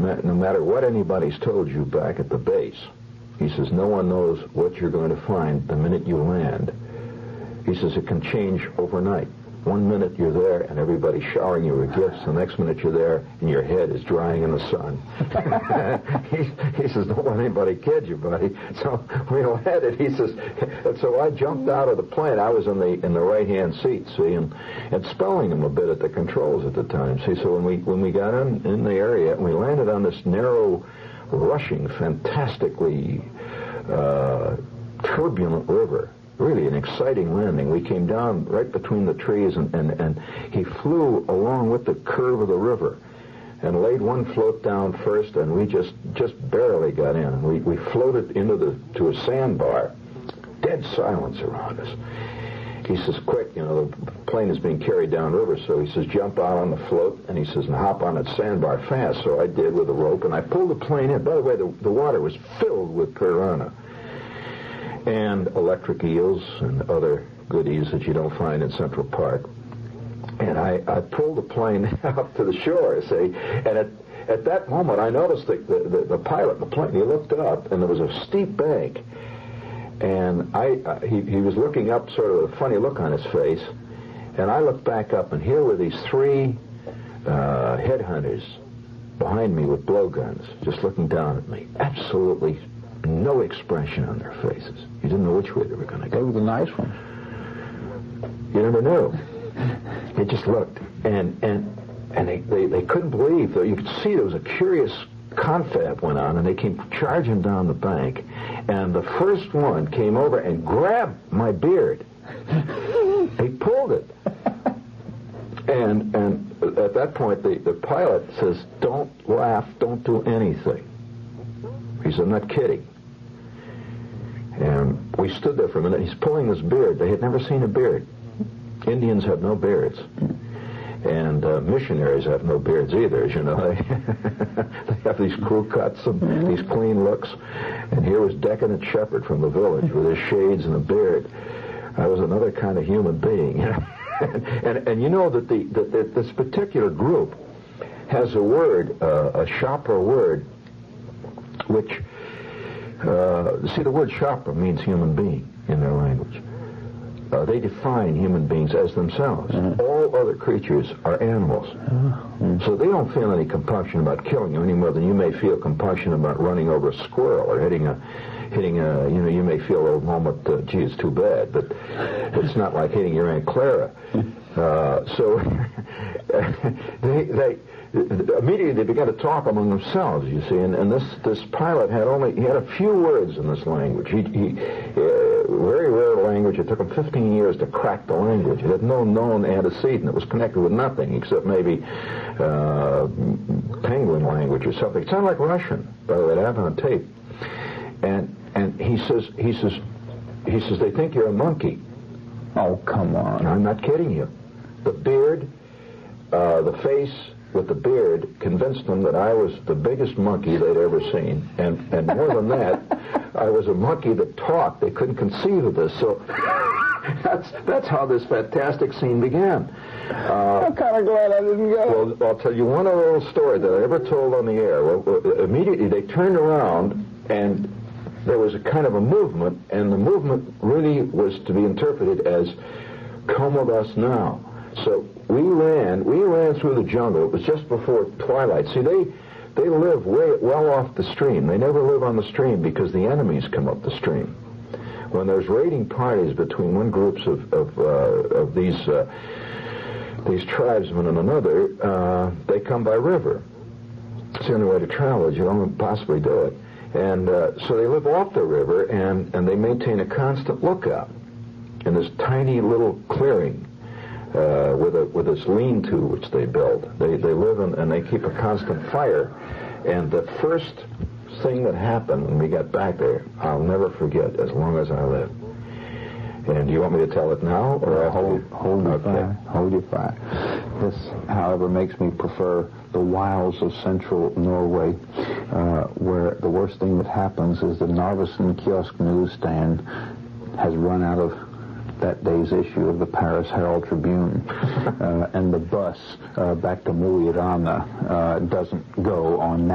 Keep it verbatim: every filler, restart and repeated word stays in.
ma- no matter what anybody's told you back at the base, he says, no one knows what you're going to find the minute you land. He says it can change overnight. One minute you're there and everybody's showering you with gifts. The next minute you're there and your head is drying in the sun. he, he says, don't let anybody kid you, buddy. So we landed. He says, and so I jumped out of the plane. I was in the in the right-hand seat, see, and, and spelling him a bit at the controls at the time. See, so when we when we got in, in the area and we landed on this narrow, rushing, fantastically uh, turbulent river, really an exciting landing. We came down right between the trees, and, and, and he flew along with the curve of the river and laid one float down first, and we just, just barely got in. We, we floated into the to a sandbar. Dead silence around us. He says, quick, you know, the plane is being carried downriver, so he says, jump out on the float, and he says, and hop on that sandbar fast. So I did with a rope, and I pulled the plane in. By the way, the, the water was filled with piranha and electric eels and other goodies that you don't find in Central Park. And I, I pulled the plane up to the shore, see, and at, at that moment I noticed the, the, the, the pilot, the plane, he looked up, and there was a steep bank. And I, uh, he, he was looking up, sort of with a funny look on his face, and I looked back up, and here were these three uh, headhunters behind me with blowguns, just looking down at me. Absolutely no expression on their faces. You didn't know which way they were going to go. They were the nice ones. You never knew. They just looked, and and and they, they, they couldn't believe that you could see there was a curious confab went on, and they came charging down the bank, and the first one came over and grabbed my beard. He pulled it. And and at that point, the, the pilot says, don't laugh, don't do anything. He said, I'm not kidding. And we stood there for a minute. He's pulling this beard. They had never seen a beard. Indians have no beards. And uh, missionaries have no beards either, as you know. They, they have these crew cuts and these clean looks. And here was Decadent Shepherd from the village with his shades and a beard. I was another kind of human being. and, and, and you know that, the, that, that this particular group has a word, uh, a Chopra word, which, uh, see, the word Chopra means human being in their language. Uh, they define human beings as themselves. Mm-hmm. All other creatures are animals. Mm-hmm. So they don't feel any compunction about killing you any more than you may feel compunction about running over a squirrel or hitting a, hitting a, you know, you may feel a moment, uh, gee, it's too bad, but it's not like hitting your Aunt Clara. Uh, so they, they, immediately they began to talk among themselves, you see, and, and this, this pilot had only, he had a few words in this language. He, he uh, very rare language. It took him fifteen years to crack the language. It had no known antecedent. It was connected with nothing except maybe uh, penguin language or something. It sounded like Russian, by the way, I have it on tape. And and he says, he says, he says, they think you're a monkey. Oh, come on. I'm not kidding you. The beard, uh, the face with the beard convinced them that I was the biggest monkey they'd ever seen. And, and more than that, I was a monkey that talked. They couldn't conceive of this. So that's that's how this fantastic scene began. Uh, I'm kind of glad I didn't go. Well, I'll tell you one other little story that I ever told on the air. Well, immediately they turned around, and there was a kind of a movement, and the movement really was to be interpreted as, come with us now. So we ran, we ran through the jungle. It was just before twilight. See, they they live way well off the stream. They never live on the stream because the enemies come up the stream. When there's raiding parties between one groups of of, uh, of these uh, these tribesmen and another, uh, they come by river. It's the only way to travel. You don't possibly do it. And uh, so they live off the river, and, and they maintain a constant lookout in this tiny little clearing. Uh, with a with this lean-to which they build. They they live in, and they keep a constant fire. And the first thing that happened when we got back there, I'll never forget as long as I live. And do you want me to tell it now, or hold hold your okay. fire? Hold your fire. This, however, makes me prefer the wilds of central Norway, uh, where the worst thing that happens is the Narvesen kiosk newsstand has run out of that day's issue of the Paris Herald Tribune, uh, and the bus uh, back to Mo i Rana uh, doesn't go on